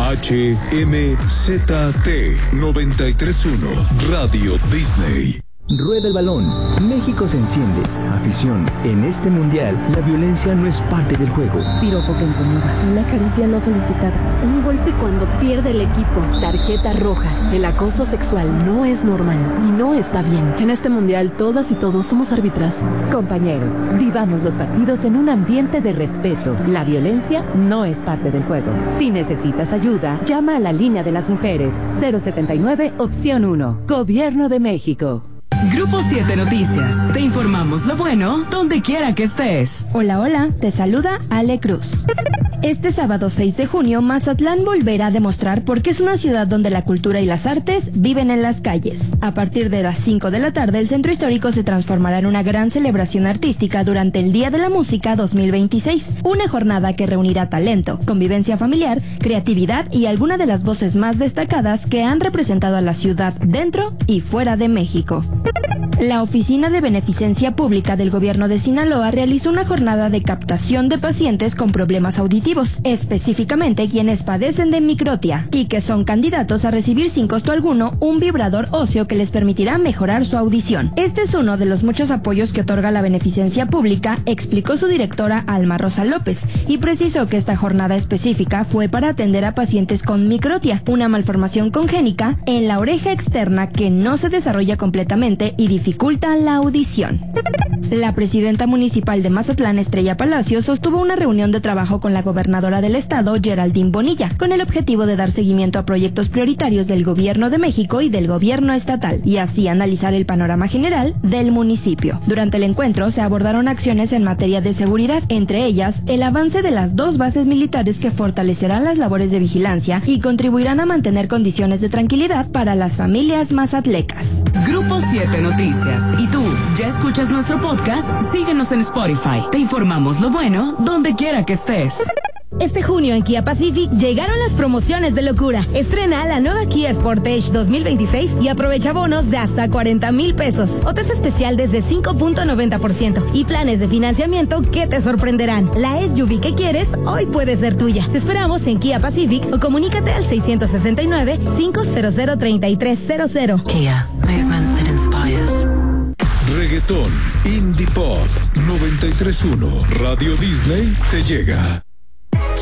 HMZT 931 Radio Disney. Rueda el balón. México se enciende. Afición. En este mundial, la violencia no es parte del juego. Piropo que incomoda. Una caricia no solicitada. Un golpe cuando pierde el equipo. Tarjeta roja. El acoso sexual no es normal y no está bien. En este mundial, todas y todos somos árbitras. Compañeros, vivamos los partidos en un ambiente de respeto. La violencia no es parte del juego. Si necesitas ayuda, llama a la línea de las mujeres. 079, opción 1. Gobierno de México. Grupo 7 Noticias. Te informamos lo bueno donde quiera que estés. Hola, hola. Te saluda Ale Cruz. Este sábado 6 de junio, Mazatlán volverá a demostrar por qué es una ciudad donde la cultura y las artes viven en las calles. A partir de las 5 de la tarde, el centro histórico se transformará en una gran celebración artística durante el Día de la Música 2026. Una jornada que reunirá talento, convivencia familiar, creatividad y algunas de las voces más destacadas que han representado a la ciudad dentro y fuera de México. La Oficina de Beneficencia Pública del Gobierno de Sinaloa realizó una jornada de captación de pacientes con problemas auditivos, específicamente quienes padecen de microtia y que son candidatos a recibir sin costo alguno un vibrador óseo que les permitirá mejorar su audición. Este es uno de los muchos apoyos que otorga la Beneficencia Pública, explicó su directora Alma Rosa López, y precisó que esta jornada específica fue para atender a pacientes con microtia, una malformación congénica en la oreja externa que no se desarrolla completamente y dificulta la audición. La presidenta municipal de Mazatlán, Estrella Palacio, sostuvo una reunión de trabajo con la gobernadora del estado, Geraldine Bonilla, con el objetivo de dar seguimiento a proyectos prioritarios del Gobierno de México y del Gobierno estatal, y así analizar el panorama general del municipio. Durante el encuentro se abordaron acciones en materia de seguridad, entre ellas el avance de las 2 bases militares que fortalecerán las labores de vigilancia y contribuirán a mantener condiciones de tranquilidad para las familias mazatlecas. Grupo 7 Noticias. ¿Y tú, ya escuchas nuestro podcast? Síguenos en Spotify. Te informamos lo bueno donde quiera que estés. Este junio en Kia Pacific llegaron las promociones de locura. Estrena la nueva Kia Sportage 2026 y aprovecha bonos de hasta 40,000 pesos. O tasa especial desde 5.90% y planes de financiamiento que te sorprenderán. La SUV que quieres hoy puede ser tuya. Te esperamos en Kia Pacific o comunícate al 669-500-3300. Kia, movement that inspires. Reggaetón, Indie Pop 931 Radio Disney te llega.